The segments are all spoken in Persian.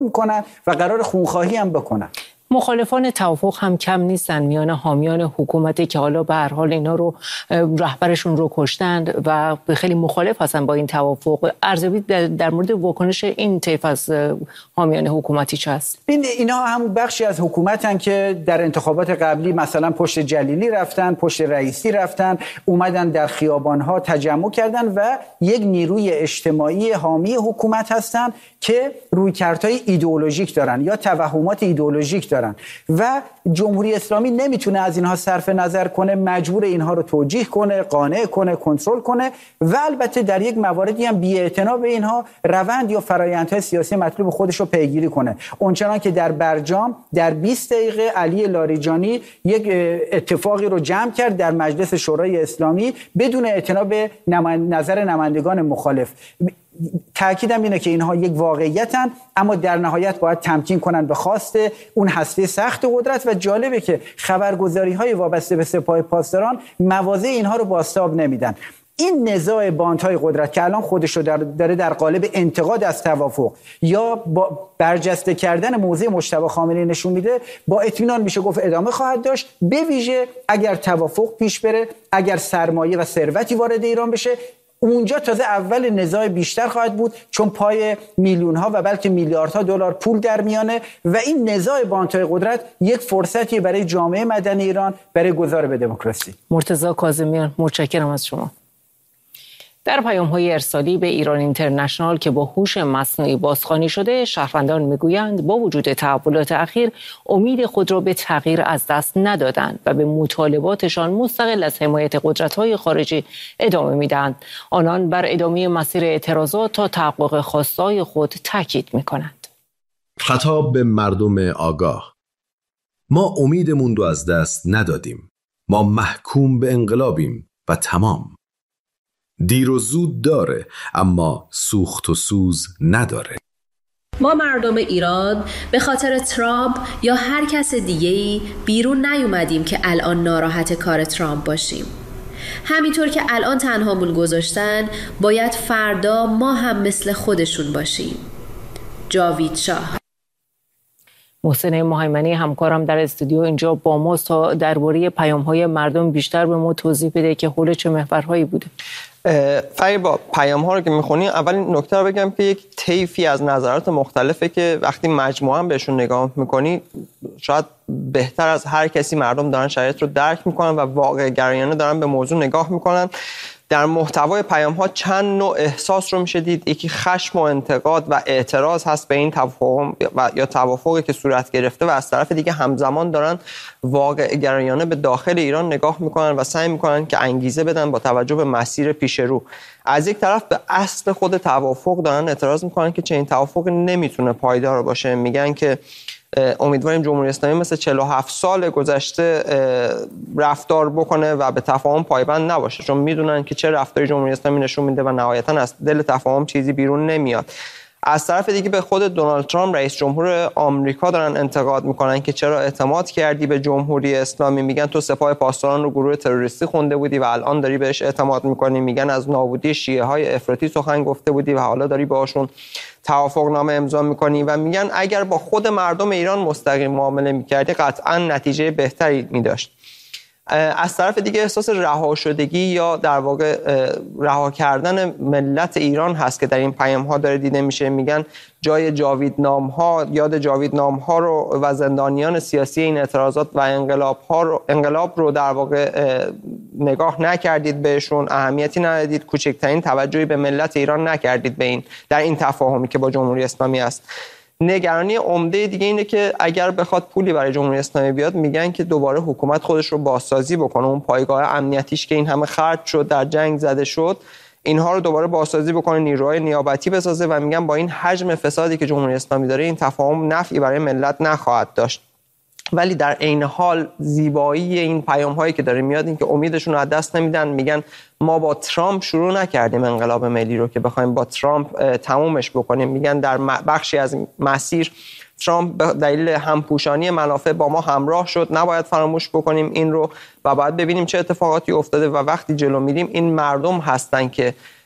میکنن و قرار خونخواهی هم بکنن. مخالفان توافق هم کم نیستن میان حامیان حکومتی که حالا به هر حال اینا رو رهبرشون رو کشتند و خیلی مخالف هستن با این توافق. ارزیابی در مورد واکنش این طیف از حامیان حکومتی چه است؟ اینا هم بخشی از حکومتن که در انتخابات قبلی مثلا پشت جلیلی رفتن، پشت رئیسی رفتن، اومدن در خیابان‌ها تجمع کردن و یک نیروی اجتماعی حامی حکومت هستن که رویکردهای ایدئولوژیک دارن یا توهمات ایدئولوژیک دارن و جمهوری اسلامی نمیتونه از اینها صرف نظر کنه، مجبور اینها رو توجیه کنه، قانع کنه، کنترل کنه و البته در یک مواردی هم بی‌اعتنا به اینها روند یا فرآیندهای سیاسی مطلوب خودش رو پیگیری کنه. اونچنان که در برجام در 20 دقیقه علی لاریجانی یک اتفاقی رو جمع کرد در مجلس شورای اسلامی بدون اعتنا به نظر نمایندگان مخالف. تأکیدم اینه که اینها یک واقعیتن، اما در نهایت باید تمکین کنن به خواست اون هسته سخت قدرت و جالبه که خبرگزاری‌های وابسته به سپاه پاسداران مواضع اینها رو بازتاب نمیدن. این نزاع باندهای قدرت که الان خودش رو داره در قالب انتقاد از توافق یا با برجسته کردن موضع مجتبی خامنه‌ای نشون میده، با اطمینان میشه گفت ادامه خواهد داشت، به ویژه اگر توافق پیش بره، اگر سرمایه و ثروتی وارد ایران بشه. اونجا تازه اول نزاع بیشتر خواهد بود، چون پای میلیون ها و بلکه میلیاردها دلار پول در میانه و این نزاع باندهای قدرت یک فرصتی برای جامعه مدنی ایران برای گذار به دموکراسی. مرتضی کاظمیان، متشکرم از شما. در پیام‌های ارسالی به ایران اینترنشنال که با هوش مصنوعی بازخوانی شده، شهروندان میگویند با وجود تحولات اخیر امید خود را به تغییر از دست ندادند و به مطالباتشان مستقل از حمایت قدرت‌های خارجی ادامه میدهند. آنان بر ادامه مسیر اعتراضات تا تحقق خواستهای خود تاکید میکنند. خطاب به مردم آگاه: ما امیدمون رو از دست ندادیم. ما محکوم به انقلابیم و تمام. دیر و زود داره، اما سوخت و سوز نداره. ما مردم ایران به خاطر ترامپ یا هر کس دیگه‌ای بیرون نیومدیم که الان ناراحت کار ترامپ باشیم. همینطور که الان تنهامون گذاشتن، باید فردا ما هم مثل خودشون باشیم. جاوید شاه. محسن مهیمنی همکارم در استودیو اینجا با ماست تا درباره پیام‌های مردم بیشتر به ما توضیح بده که حول چه محورهایی بوده. با پیام‌ها رو که می‌خونی، اول نکته رو بگم که یک طیفی از نظرات مختلفه که وقتی مجموعاً بهشون نگاه می‌کنی شاید بهتر از هر کسی مردم دارن شرایط رو درک می‌کنن و واقع گرایانه دارن به موضوع نگاه می‌کنن. در محتوای پیام‌ها چند نوع احساس رو میشه دید. یکی خشم و انتقاد و اعتراض هست به این تفاهم یا توافقی که صورت گرفته و از طرف دیگه همزمان دارن واقع گرایانه به داخل ایران نگاه میکنن و سعی میکنن که انگیزه بدن با توجه به مسیر پیش رو. از یک طرف به اصل خود توافق دارن اعتراض میکنن که چنین توافقی نمیتونه پایدار باشه. میگن که امیدواریم جمهوری اسلامی مثل 47 سال گذشته رفتار بکنه و به تفاهم پایبند نباشه، چون میدونن که چه رفتاری جمهوری اسلامی نشون میده و نهایتا از دل تفاهم چیزی بیرون نمیاد. از طرف دیگه به خود دونالد ترامپ رئیس جمهور آمریکا دارن انتقاد میکنن که چرا اعتماد کردی به جمهوری اسلامی. میگن تو سپاه پاسداران رو گروه تروریستی خونده بودی و الان داری بهش اعتماد میکنی. میگن از نابودی شیعه های افراطی سخن گفته بودی و حالا داری باهاشون توافق نامه امضا میکنی. و میگن اگر با خود مردم ایران مستقیم معامله میکردی قطعا نتیجه بهتری میداشت. از طرف دیگه احساس رها شدگی یا در واقع رها کردن ملت ایران هست که در این پیام‌ها داره دیده میشه. میگن جای جاویدنام‌ها، یاد جاویدنام‌ها رو و زندانیان سیاسی این اعتراضات و انقلاب رو در واقع نگاه نکردید بهشون، اهمیتی ندادید، کوچکترین توجهی به ملت ایران نکردید به این در این تفاهمی که با جمهوری اسلامی است. نگرانی عمده دیگه اینه که اگر بخواد پولی برای جمهوری اسلامی بیاد، میگن که دوباره حکومت خودش رو بازسازی بکنه، اون پایگاه امنیتیش که این همه خرج شد، در جنگ زده شد، اینها رو دوباره بازسازی بکنه، نیروهای نیابتی بسازه و میگن با این حجم فسادی که جمهوری اسلامی داره این تفاهم نفعی برای ملت نخواهد داشت. ولی در عین حال زیبایی این پیام‌هایی که داره میاد این که امیدشون رو از دست نمیدن. میگن ما با ترامپ شروع نکردیم انقلاب ملی رو که بخوایم با ترامپ تمومش بکنیم. میگن در بخشی از مسیر ترامپ به دلیل همپوشانی منافع با ما همراه شد، نباید فراموش بکنیم این رو و باید ببینیم چه اتفاقاتی افتاده و وقتی جلو میریم این مردم هستن که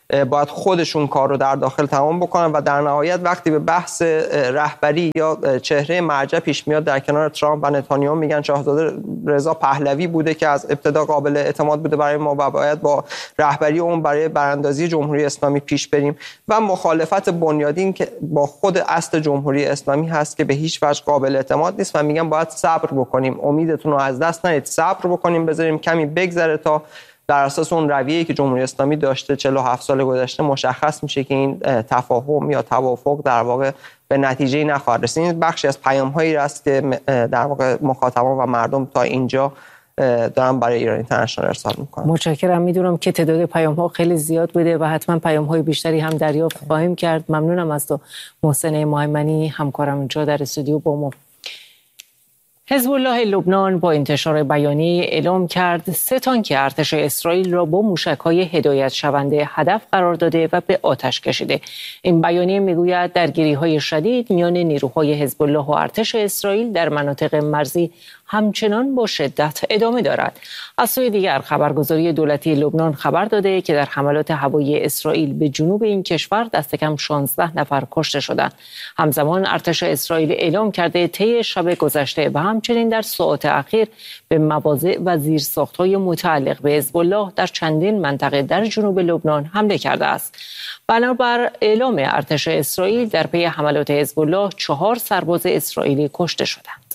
باید خودشون کار رو در داخل تمام بکنن و در نهایت وقتی به بحث رهبری یا چهره مرجع پیش میاد در کنار ترامپ و نتانیاهو میگن شاهزاده رضا پهلوی بوده که از ابتدا قابل اعتماد بوده برای ما و باید با رهبری اون برای براندازی جمهوری اسلامی پیش بریم و مخالفت بنیادین که با خود اصل جمهوری اسلامی هست که به هیچ وجه قابل اعتماد نیست و میگن باید صبر بکنیم، امیدتون رو از دست ندید، صبر بکنیم، بذاریم کمی بگذره تا در اساس اون رویه‌ای که جمهوری اسلامی داشته 47 سال گذشته مشخص میشه که این تفاهم یا توافق در واقع به نتیجه نخواهد رسید. این بخشی از پیام‌هایی است که در واقع مخاطبان و مردم تا اینجا دارن برای ایران اینترنشنال ارسال میکنن. متشکرم. میدونم که تعداد پیام‌ها خیلی زیاد بوده و حتما پیام‌های بیشتری هم دریافت خواهیم کرد. ممنونم از تو محسن محمدی، همکارم اینجا در استودیو با ما. حزب الله لبنان با انتشار بیانیه اعلام کرد 3 تانک ارتش اسرائیل را با موشک‌های هدایت شونده هدف قرار داده و به آتش کشیده. این بیانیه میگوید درگیری‌های شدید میان نیروهای حزب الله و ارتش اسرائیل در مناطق مرزی همچنان با شدت ادامه دارد. از سوی دیگر خبرگزاری دولتی لبنان خبر داده که در حملات هوایی اسرائیل به جنوب این کشور دست کم 16 نفر کشته شدند. همزمان ارتش اسرائیل اعلام کرده طی شب گذشته و همچنین در ساعات اخیر به مواضع و زیرساخت‌های متعلق به حزب الله در چندین منطقه در جنوب لبنان حمله کرده است. بنابر اعلام ارتش اسرائیل در پی حملات حزب الله 4 سرباز اسرائیلی کشته شدند.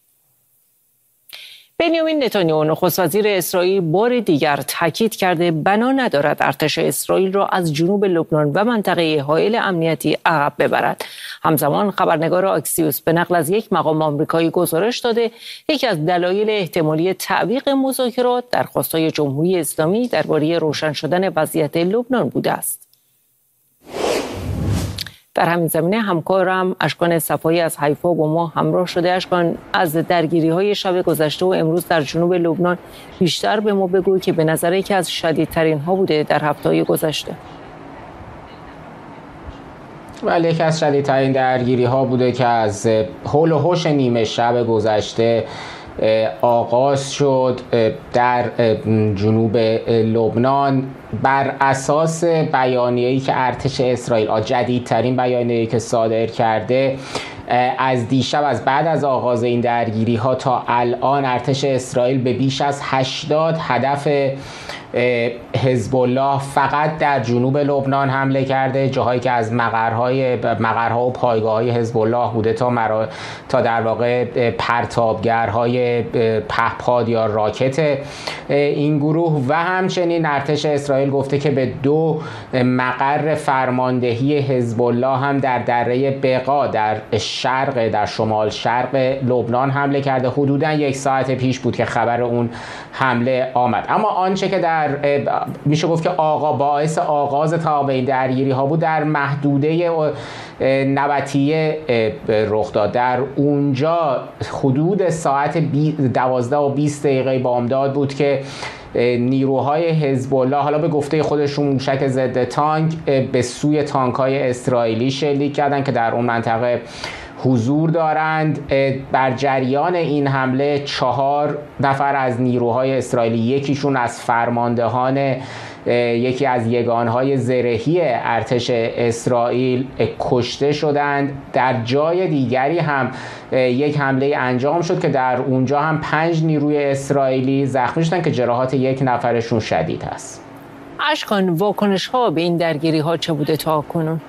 بنیامین نتانیاهو نخست وزیر اسرائیل بار دیگر تاکید کرده بنا ندارد ارتش اسرائیل را از جنوب لبنان و منطقه حائل امنیتی عقب ببرد. همزمان خبرنگار آکسیوس به نقل از یک مقام آمریکایی گزارش داده یکی از دلایل احتمالی تعویق مذاکرات درخواست‌های جمهوری اسلامی درباره روشن شدن وضعیت لبنان بوده است. در همین زمینه همکارم اشکان صفایی از حیفا با ما همراه شده. اشکان، از درگیری‌های شب گذشته و امروز در جنوب لبنان بیشتر به ما بگو که به نظر یکی از شدیدترین ها بوده در هفته‌های گذشته. ولی یکی از شدیدترین درگیری ها بوده که از هول و هوش نیمه شب گذشته آغاز شد در جنوب لبنان بر اساس بیانیه‌ای که ارتش اسرائیل، جدیدترین بیانیه‌ای که صادر کرده، از دیشب از بعد از آغاز این درگیری ها تا الان ارتش اسرائیل به بیش از 80 هدف حزب الله فقط در جنوب لبنان حمله کرده، جاهایی که از مقرها و پایگاه‌های حزب الله بوده تا در واقع پرتابگرهای پهپاد یا راکت این گروه. و همچنین ارتش اسرائیل گفته که به 2 مقر فرماندهی حزب الله هم در دره بقا در شمال شرق لبنان حمله کرده. حدوداً 1 ساعت پیش بود که خبر اون حمله آمد. اما آنچه که میشه گفت که باعث آغاز تمام این درگیری ها بود در محدوده نبطیه رخ داد. در اونجا حدود ساعت 12:20 بامداد بود که نیروهای حزب الله، حالا به گفته خودشون موشک ضد تانک، به سوی تانک‌های اسرائیلی شلیک کردند که در اون منطقه حضور دارند. بر جریان این حمله 4 نفر از نیروهای اسرائیلی، یکیشون از فرماندهان یکی از یگانهای زرهی ارتش اسرائیل، کشته شدند. در جای دیگری هم یک حمله انجام شد که در اونجا هم 5 نیروی اسرائیلی زخمی شدند که جراحات 1 نفرشون شدید است. اشکان، واکنش ها به این درگیری ها چه بوده تا کنون؟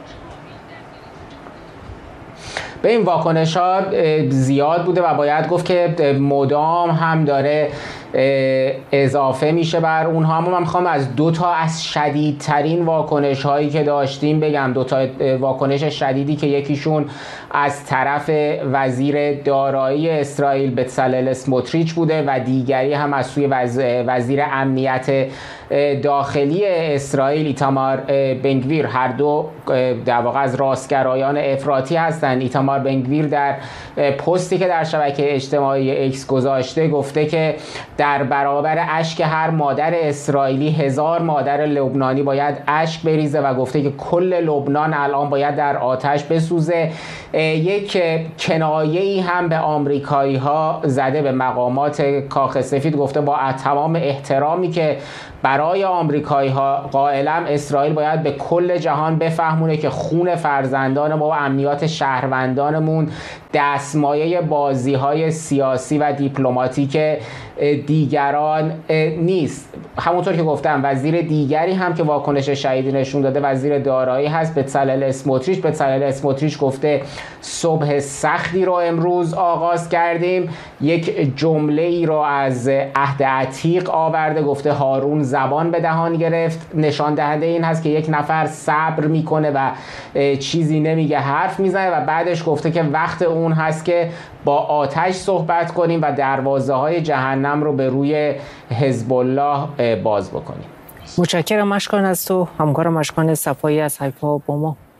به این واکنش ها زیاد بوده و باید گفت که مدام هم داره اضافه میشه بر اونها. اما من میخوام از 2 تا از شدیدترین واکنش هایی که داشتیم بگم. 2 تا واکنش شدیدی که یکیشون از طرف وزیر دارایی اسرائیل بتسلل اسموتریچ بوده و دیگری هم از سوی وزیر امنیت داخلی اسرائیل ایتامار بنگویر. هر دو در واقع از راستگرایان افراطی هستند. ایتامار بنگویر در پستی که در شبکه اجتماعی ایکس گذاشته گفته که در برابر اشک هر مادر اسرائیلی 1000 مادر لبنانی باید اشک بریزه و گفته که کل لبنان الان باید در آتش بسوزه. یک کنایه‌ای هم به آمریکایی ها زده، به مقامات کاخ سفید گفته با تمام احترامی که برای آمریکایی‌ها قائلم اسرائیل باید به کل جهان بفهمونه که خون فرزندان ما و امنیت شهروندانمون دستمایه بازی‌های سیاسی و دیپلماتیک دیگران نیست. همونطور که گفتم وزیر دیگری هم که واکنش شدیدی نشون داده وزیر دارایی هست بצלאل اسموتریچ. بצלאل اسموتریچ گفته صبح سختی رو امروز آغاز کردیم. یک جمله ای رو از عهد عتیق آورده، گفته هارون زبان به دهان گرفت. نشان دهنده این هست که یک نفر صبر میکنه و چیزی نمیگه، حرف میزنه و بعدش گفته که وقت اون هست که با آتش صحبت کنیم و دروازه های جهنم رو به روی حزب الله باز بکنیم. متشکرم مشکان از تو، همکارم مشکان صفایی از حیفا با ما.